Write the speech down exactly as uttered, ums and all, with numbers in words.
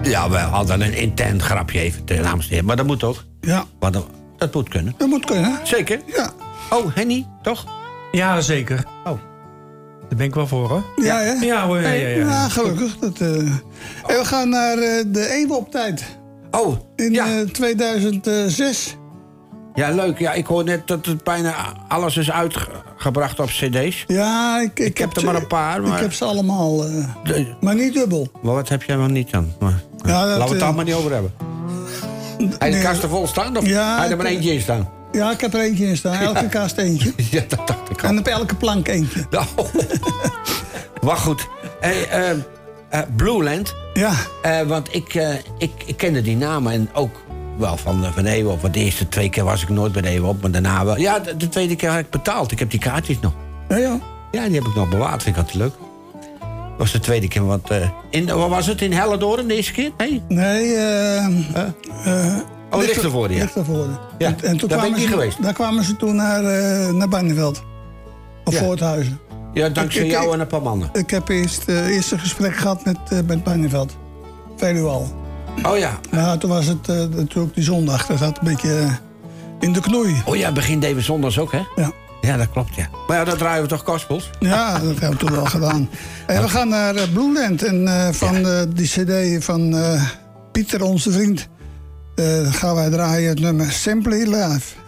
Ja, we hadden een intern grapje even, dames en heren. Maar dat moet ook. Ja. Maar dat, dat moet kunnen. Dat moet kunnen. Zeker? Ja. Oh, Henny, toch? Ja, zeker. Oh. Daar ben ik wel voor, hoor. Ja, hè? Ja, hoor, ja, ja, ja. Ja, gelukkig. Dat, uh... En we gaan naar uh, de Eeuw op tijd. Oh, In ja. uh, tweeduizend zes. Ja, leuk. Ja, ik hoor net dat het bijna alles is uitgebracht op cd's. Ja, ik, ik, Ik heb er maar een paar, maar- Ik heb ze allemaal, uh, De- maar niet dubbel. Maar wat heb jij wel niet dan? Maar, Ja, dat, laten we het eh, allemaal niet over hebben. Hij de nee, kast er vol staan of Ja, hij er maar ik- eentje in staan? Ja, ik heb er eentje in staan. Elke kast eentje. Ja, dat dacht ik al. En op elke plank eentje. Nou, wacht goed. Hey, eh, eh, Blueland. Ja, Eh, want ik, eh, ik, ik kende die namen en ook wel van, uh, van Eeuwop. Want de eerste twee keer was ik nooit bij de Eeuwop, maar daarna wel. Ja, de, de tweede keer had ik betaald. Ik heb die kaartjes nog. ja, ja. Ja, die heb ik nog bewaard. Vind ik altijd leuk. Was de tweede keer, want... uh, in, wat was het, in Hellendoorn de eerste keer? Nee? Nee, eh... Huh? Oh, Lichtenvoorde, ja. Lichtenvoorde. Ja, En, en toen daar ben kwamen ik niet ze, geweest. Daar kwamen ze toen naar, uh, naar Barneveld. Of Ja. Voorthuizen. Ja, dankzij Ik- ik- jou en een paar mannen. Ik heb eerst het uh, eerste gesprek gehad met, uh, met Barneveld. Veluwal. Oh ja. Nou, toen was het uh, natuurlijk die zondag. Dat zat een beetje uh, in de knoei. Oh ja, begin David Zondags ook, hè? Ja. Ja, dat klopt, ja. Maar ja, dan draaien we toch gospels? Ja, dat hebben we toen wel gedaan. En we gaan naar uh, Blueland. En uh, van uh, die cd van uh, Pieter, onze vriend... Uh, gaan wij draaien het nummer Simply Live.